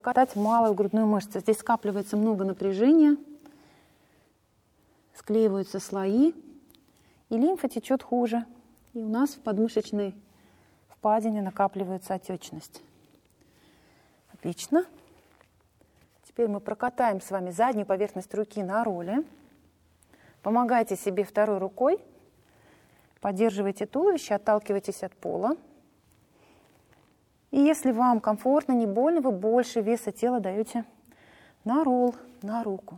Катать малую грудную мышцу. Здесь скапливается много напряжения, склеиваются слои, и лимфа течет хуже. И у нас в подмышечной впадине накапливается отечность. Отлично. Теперь мы прокатаем с вами заднюю поверхность руки на ролле. Помогайте себе второй рукой. Поддерживайте туловище, отталкивайтесь от пола. И если вам комфортно, не больно, вы больше веса тела даете на ролл, на руку.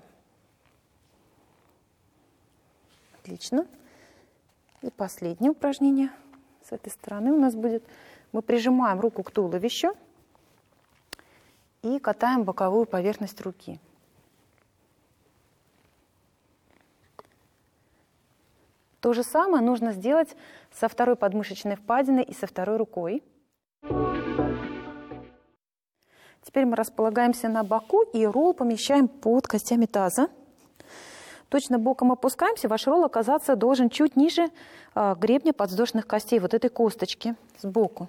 Отлично. И последнее упражнение с этой стороны у нас будет. Мы прижимаем руку к туловищу и катаем боковую поверхность руки. То же самое нужно сделать со второй подмышечной впадиной и со второй рукой. Теперь мы располагаемся на боку и ролл помещаем под костями таза. Точно боком опускаемся, ваш ролл оказаться должен чуть ниже гребня подвздошных костей, вот этой косточки сбоку.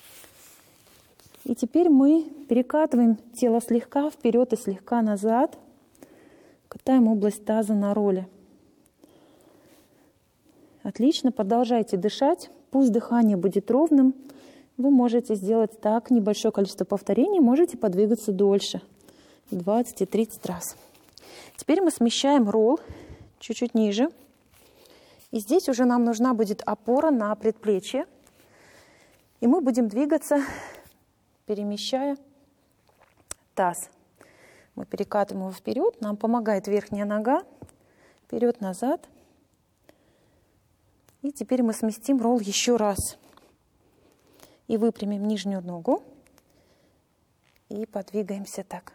И теперь мы перекатываем тело слегка вперед и слегка назад. Катаем область таза на ролле. Отлично, продолжайте дышать. Пусть дыхание будет ровным. Вы можете сделать так небольшое количество повторений, можете подвигаться дольше, 20 и 30 раз. Теперь мы смещаем ролл чуть-чуть ниже. И здесь уже нам нужна будет опора на предплечье. И мы будем двигаться, перемещая таз. Мы перекатываем его вперед, нам помогает верхняя нога, вперед-назад. И теперь мы сместим ролл еще раз. И выпрямим нижнюю ногу. И подвигаемся так.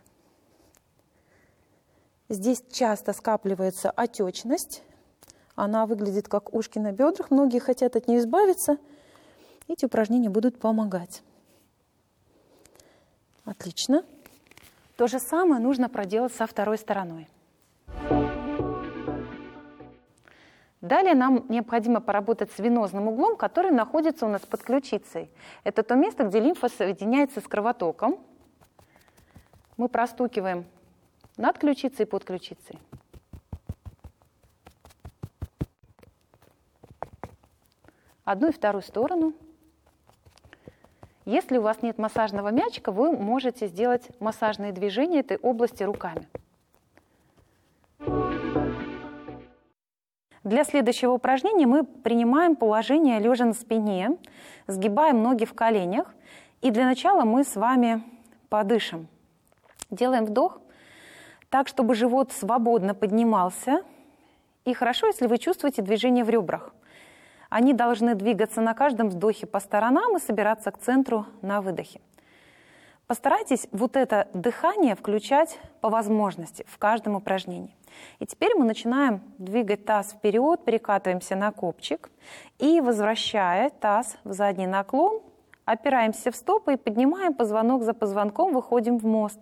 Здесь часто скапливается отечность. Она выглядит как ушки на бедрах. Многие хотят от нее избавиться. Эти упражнения будут помогать. Отлично. То же самое нужно проделать со второй стороной. Далее нам необходимо поработать с венозным углом, который находится у нас под ключицей. Это то место, где лимфа соединяется с кровотоком. Мы простукиваем над ключицей и под ключицей. Одну и вторую сторону. Если у вас нет массажного мячика, вы можете сделать массажные движения этой области руками. Для следующего упражнения мы принимаем положение лежа на спине, сгибаем ноги в коленях. И для начала мы с вами подышим. Делаем вдох так, чтобы живот свободно поднимался. И хорошо, если вы чувствуете движение в ребрах. Они должны двигаться на каждом вдохе по сторонам и собираться к центру на выдохе. Постарайтесь вот это дыхание включать по возможности в каждом упражнении. И теперь мы начинаем двигать таз вперед, перекатываемся на копчик и, возвращая таз в задний наклон, опираемся в стопы и поднимаем позвонок за позвонком, выходим в мост.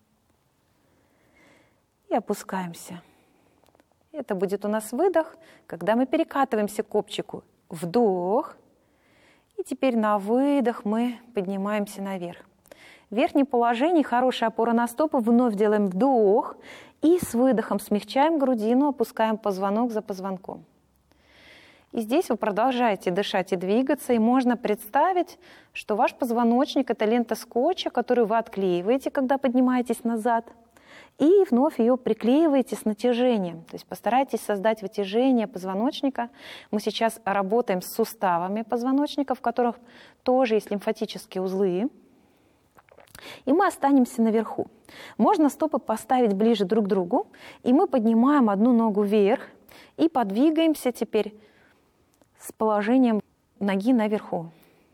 И опускаемся. Это будет у нас выдох, когда мы перекатываемся к копчику. Вдох. И теперь на выдох мы поднимаемся наверх. В верхнем положении хорошая опора на стопы. Вновь делаем вдох. И с выдохом смягчаем грудину, опускаем позвонок за позвонком. И здесь вы продолжаете дышать и двигаться. И можно представить, что ваш позвоночник – это лента скотча, которую вы отклеиваете, когда поднимаетесь назад. И вновь ее приклеиваете с натяжением. То есть постарайтесь создать вытяжение позвоночника. Мы сейчас работаем с суставами позвоночника, в которых тоже есть лимфатические узлы. И мы останемся наверху. Можно стопы поставить ближе друг к другу. И мы поднимаем одну ногу вверх. И подвигаемся теперь с положением ноги наверху.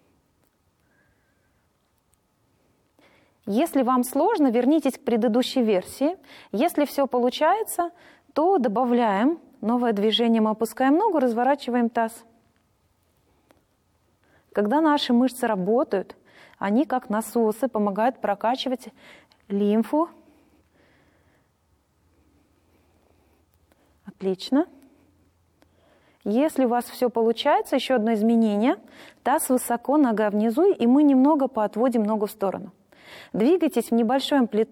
Если вам сложно, вернитесь к предыдущей версии. Если все получается, то добавляем новое движение. Мы опускаем ногу, разворачиваем таз. Когда наши мышцы работают, они, как насосы, помогают прокачивать лимфу. Отлично. Если у вас все получается, еще одно изменение. Таз высоко, нога внизу, и мы немного поотводим ногу в сторону. Двигайтесь в небольшой амплитуде.